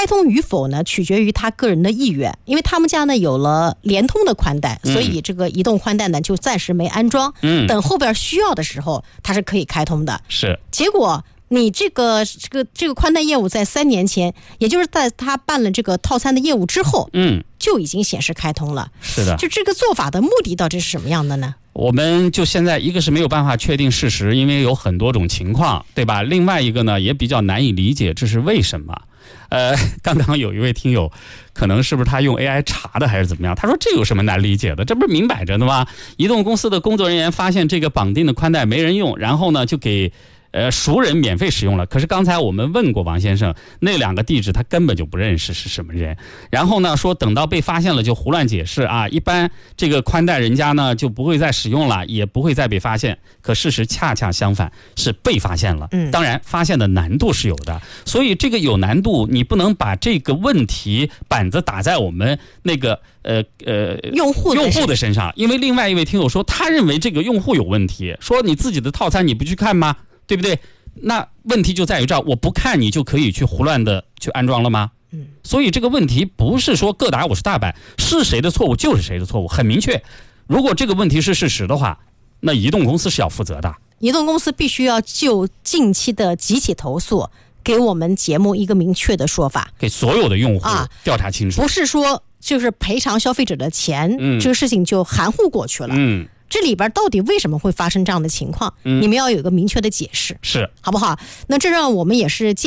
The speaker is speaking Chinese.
通与否呢，取决于他个人的意愿。因为他们家呢有了联通的宽带，所以这个移动宽带呢就暂时没安装。等后边需要的时候，它是可以开通的。 是。 结果你这个宽带业务在3年前，也就是在他办了这个套餐的业务之后，就已经显示开通了。 是的。 就这个做法的目的到底是什么样的呢？ 我们就现在一个是没有办法确定事实，因为有很多种情况，对吧？另外一个呢也比较难以理解这是为什么。刚刚有一位听友，可能是不是他用 AI 查的还是怎么样？他说这有什么难理解的？这不是明摆着的吗？移动公司的工作人员发现这个绑定的宽带没人用，然后呢就给熟人免费使用了。可是刚才我们问过王先生，那2个地址他根本就不认识是什么人。然后呢说等到被发现了就胡乱解释啊，一般这个宽带人家呢就不会再使用了，也不会再被发现。可事实恰恰相反，是被发现了。当然发现的难度是有的，所以这个有难度，你不能把这个问题板子打在我们那个用户的身上。因为另外一位听友说他认为这个用户有问题，说你自己的套餐你不去看吗？对不对？那问题就在于这儿，我不看你就可以去胡乱的去安装了吗？所以这个问题不是说各打50大板，是谁的错误就是谁的错误，很明确。如果这个问题是事实的话，那移动公司是要负责的。 移动公司必须要就近期的几起投诉给我们节目一个明确的说法， 给所有的用户调查清楚。 不是说就是赔偿消费者的钱，这个事情就含糊过去了。这里边到底为什么会发生这样的情况，你们要有一个明确的解释， 是好不好？那这让我们也是